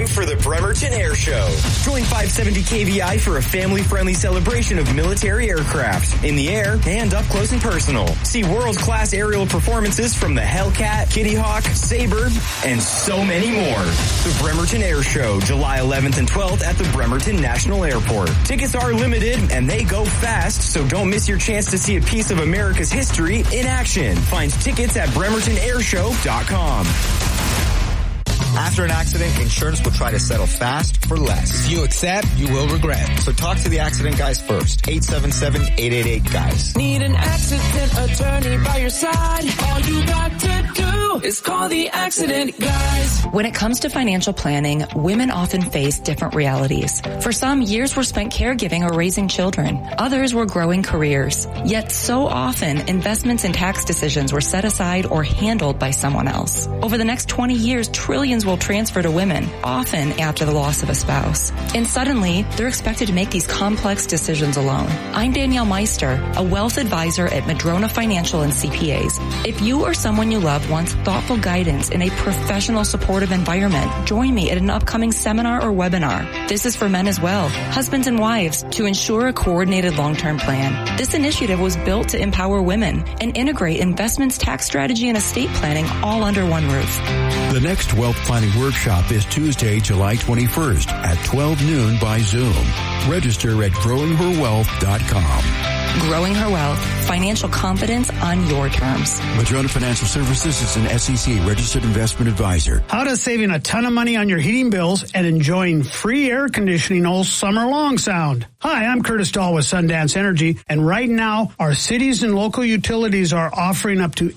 time for the Bremerton Air Show. Join 570 KVI for a family-friendly celebration of military aircraft in the air and up close and personal. See world-class aerial performances from the Hellcat, Kitty Hawk, Sabre, and so many more. The Bremerton Air Show, July 11th and 12th at the Bremerton National Airport. Tickets are limited and they go fast, so don't miss your chance to see a piece of America's history in action. Find tickets at BremertonAirshow.com. After an accident, insurance will try to settle fast for less. If you accept, you will regret. So talk to the accident guys first. 877-888-GUYS. Need an accident attorney by your side. All you got to do is call the accident guys. When it comes to financial planning, women often face different realities. For some, years were spent caregiving or raising children. Others were growing careers. Yet so often, investments and tax decisions were set aside or handled by someone else. Over the next 20 years, trillions will transfer to women, often after the loss of a spouse. And suddenly, they're expected to make these complex decisions alone. I'm Danielle Meister, a wealth advisor at Madrona Financial and CPAs. If you or someone you love wants thoughtful guidance in a professional, supportive environment, join me at an upcoming seminar or webinar. This is for men as well, husbands and wives, to ensure a coordinated long-term plan. This initiative was built to empower women and integrate investments, tax strategy, and estate planning all under one roof. The next wealth planning workshop is Tuesday, July 21st at 12 noon by Zoom. Register at growingherwealth.com. Growing Her Wealth, financial confidence on your terms. Madrona Financial Services is an SEC registered investment advisor. How does saving a ton of money on your heating bills and enjoying free air conditioning all summer long sound? Hi, I'm Curtis Dahl with Sundance Energy, and right now, our cities and local utilities are offering up to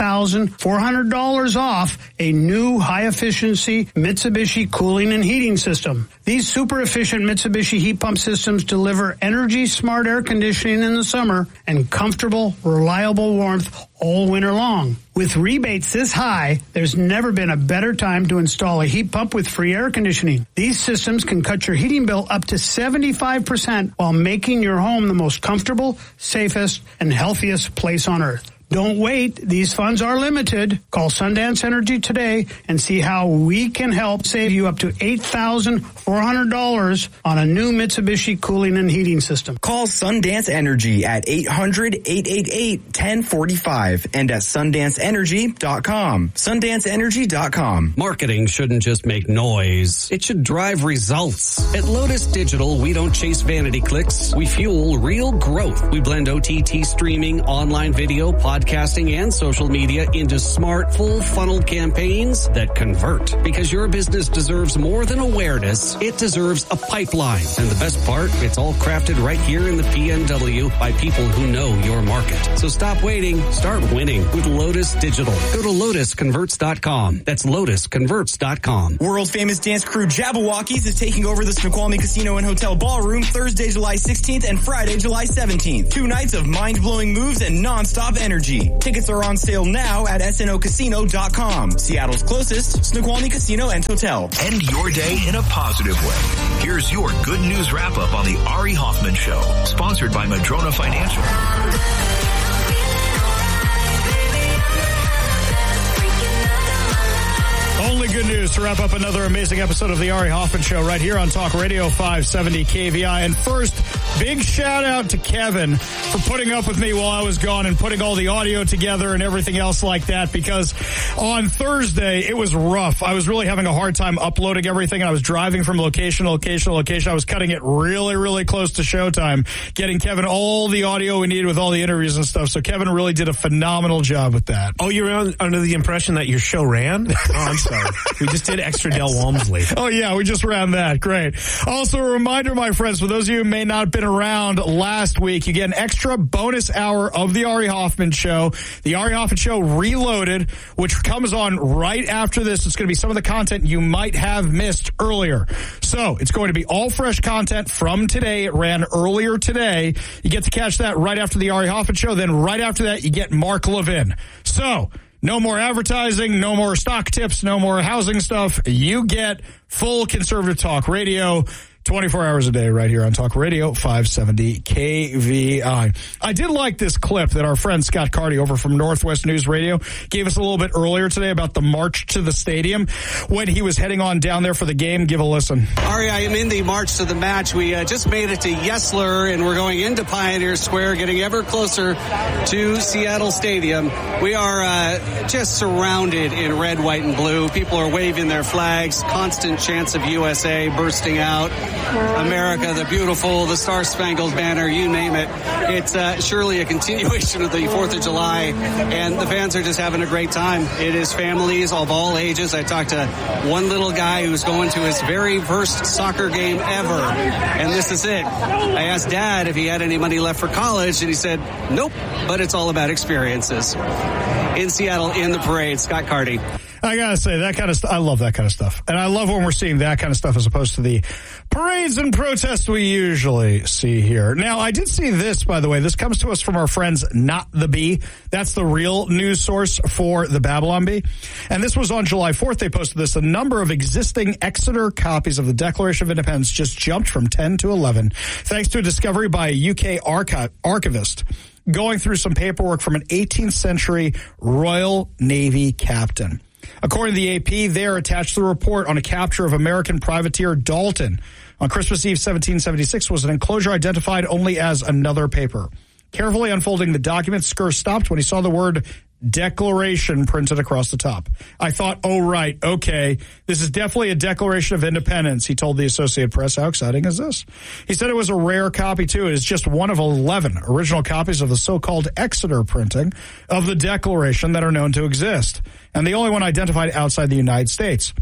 $8,400 off a new high-efficiency Mitsubishi cooling and heating system. These super-efficient Mitsubishi heat pump systems deliver energy-smart air conditioning in the summer and comfortable, reliable warmth all winter long. With rebates this high, there's never been a better time to install a heat pump with free air conditioning. These systems can cut your heating bill up to 75% while making your home the most comfortable, safest, and healthiest place on earth. Don't wait. These funds are limited. Call Sundance Energy today and see how we can help save you up to $8,400 on a new Mitsubishi cooling and heating system. Call Sundance Energy at 800-888-1045 and at SundanceEnergy.com. SundanceEnergy.com. Marketing shouldn't just make noise. It should drive results. At Lotus Digital, we don't chase vanity clicks. We fuel real growth. We blend OTT streaming, online video, podcasting, and social media into smart, full-funnel campaigns that convert. Because your business deserves more than awareness, it deserves a pipeline. And the best part, it's all crafted right here in the PNW by people who know your market. So stop waiting. Start winning with Lotus Digital. Go to LotusConverts.com. That's LotusConverts.com. World-famous dance crew Jabberwockies is taking over the Snoqualmie Casino and Hotel Ballroom Thursday, July 16th and Friday, July 17th. 2 nights of mind-blowing moves and non-stop energy. Tickets are on sale now at snocasino.com. Seattle's closest Snoqualmie Casino and Hotel. End your day in a positive way. Here's your good news wrap-up on the Ari Hoffman Show, sponsored by Madrona Financial. Only good news to wrap up another amazing episode of the Ari Hoffman Show right here on Talk Radio 570 KVI. And first, big shout out to Kevin for putting up with me while I was gone and putting all the audio together and everything else like that, because on Thursday it was rough. I was really having a hard time uploading everything, and I was driving from location to location to location. I was cutting it really, really close to showtime, getting Kevin all the audio we needed with all the interviews and stuff. So Kevin really did a phenomenal job with that. Oh, you were under the impression that your show ran? Oh, I'm sorry. We just did extra Del Walmsley. Oh, yeah, we just ran that. Great. Also, a reminder, my friends, for those of you who may not have been around last week, you get an extra bonus hour of the Ari Hoffman Show. The Ari Hoffman Show Reloaded, which comes on right after this. It's going to be some of the content you might have missed earlier. So it's going to be all fresh content from today. It ran earlier today. You get to catch that right after the Ari Hoffman Show. Then right after that, you get Mark Levin. So no more advertising, no more stock tips, no more housing stuff. You get full conservative talk radio 24 hours a day right here on Talk Radio 570 KVI. I did like this clip that our friend Scott Carty over from Northwest News Radio gave us a little bit earlier today about the march to the stadium when he was heading on down there for the game. Give a listen. Ari, I am in the march to the match. We just made it to Yesler, and we're going into Pioneer Square, getting ever closer to Seattle Stadium. We are just surrounded in red, white, and blue. People are waving their flags. Constant chants of USA bursting out. America the Beautiful, the Star-Spangled Banner, you name it. It's surely a continuation of the 4th of July, and the fans are just having a great time. It is families of all ages. I talked to one little guy who's going to his very first soccer game ever, and this is it. I asked Dad if he had any money left for college, and he said, nope, but it's all about experiences. In Seattle, in the parade, Scott Carty. I gotta say, that kind of I love that kind of stuff. And I love when we're seeing that kind of stuff as opposed to the parades and protests we usually see here. Now, I did see this, by the way. This comes to us from our friends Not the Bee. That's the real news source for the Babylon Bee. And this was on July 4th. They posted this. The number of existing Exeter copies of the Declaration of Independence just jumped from 10 to 11, thanks to a discovery by a UK archivist going through some paperwork from an 18th century Royal Navy captain. According to the AP, they are attached to the report on a capture of American privateer Dalton. On Christmas Eve 1776 was an enclosure identified only as another paper. Carefully unfolding the document, Skur stopped when he saw the word Declaration printed across the top. I thought, oh, right, okay, this is definitely a Declaration of Independence, he told the Associated Press. How exciting is this? He said it was a rare copy, too. It is just one of 11 original copies of the so-called Exeter printing of the Declaration that are known to exist, and the only one identified outside the United States.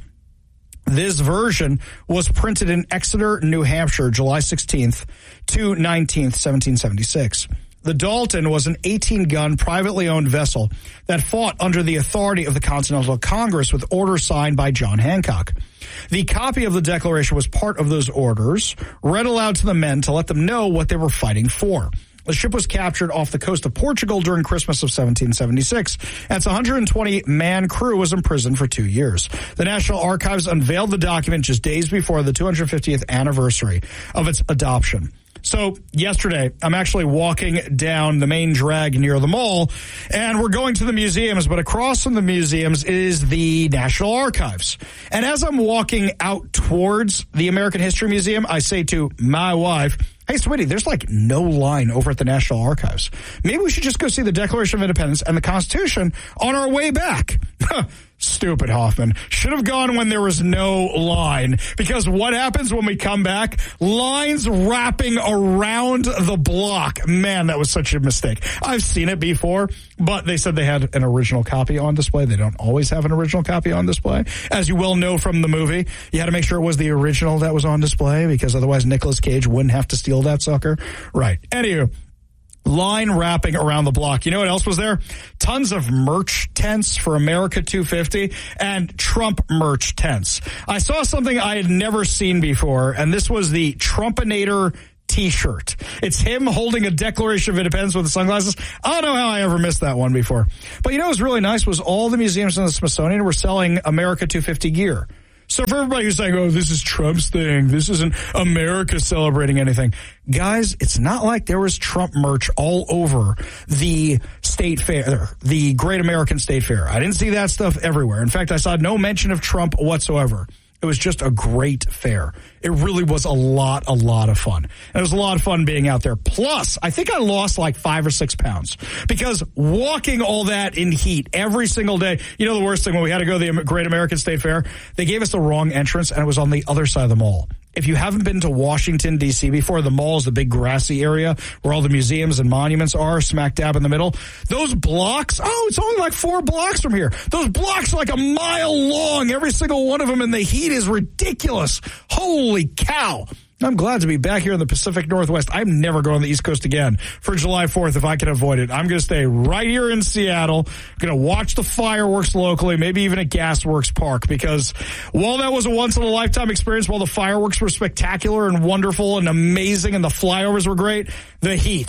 This version was printed in Exeter, New Hampshire, July 16th to 19th, 1776. The Dalton was an 18-gun privately owned vessel that fought under the authority of the Continental Congress with orders signed by John Hancock. The copy of the Declaration was part of those orders, read aloud to the men to let them know what they were fighting for. The ship was captured off the coast of Portugal during Christmas of 1776, and its 120-man crew was imprisoned for 2 years. The National Archives unveiled the document just days before the 250th anniversary of its adoption. So yesterday, I'm actually walking down the main drag near the mall, and we're going to the museums, but across from the museums is the National Archives. And as I'm walking out towards the American History Museum, I say to my wife, hey, sweetie, there's like no line over at the National Archives. Maybe we should just go see the Declaration of Independence and the Constitution on our way back. Stupid, Hoffman. Should have gone when there was no line. Because what happens when we come back? Lines wrapping around the block. Man, that was such a mistake. I've seen it before, but they said they had an original copy on display. They don't always have an original copy on display. As you well know from the movie, you had to make sure it was the original that was on display, because otherwise Nicolas Cage wouldn't have to steal that sucker. Right. Anywho. Line wrapping around the block. You know what else was there? Tons of merch tents for America 250 and Trump merch tents. I saw something I had never seen before, and this was the Trumpinator T-shirt. It's him holding a Declaration of Independence with the sunglasses. I don't know how I ever missed that one before. But you know what was really nice was all the museums in the Smithsonian were selling America 250 gear. So for everybody who's saying, oh, this is Trump's thing, this isn't America celebrating anything, guys, it's not like there was Trump merch all over the state fair, the Great American State Fair. I didn't see that stuff everywhere. In fact, I saw no mention of Trump whatsoever. It was just a great fair. It really was a lot of fun. And it was a lot of fun being out there. Plus, I think I lost like 5 or 6 pounds because walking all that in heat every single day. You know the worst thing, when we had to go to the Great American State Fair, they gave us the wrong entrance and it was on the other side of the mall. If you haven't been to Washington, D.C. before, the mall is the big grassy area where all the museums and monuments are, smack dab in the middle. Those blocks, it's only like 4 blocks from here. Those blocks are like a mile long, every single one of them, and the heat is ridiculous. Holy cow. I'm glad to be back here in the Pacific Northwest. I'm never going to the East Coast again for July 4th if I can avoid it. I'm going to stay right here in Seattle. I'm going to watch the fireworks locally, maybe even at Gasworks Park, because while that was a once-in-a-lifetime experience, while the fireworks were spectacular and wonderful and amazing and the flyovers were great, the heat.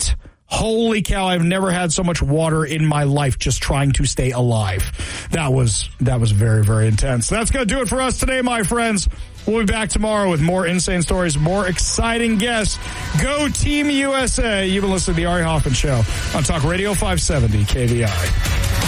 Holy cow, I've never had so much water in my life just trying to stay alive. That was very, very intense. That's going to do it for us today, my friends. We'll be back tomorrow with more insane stories, more exciting guests. Go Team USA. You've been listening to The Ari Hoffman Show on Talk Radio 570 KVI.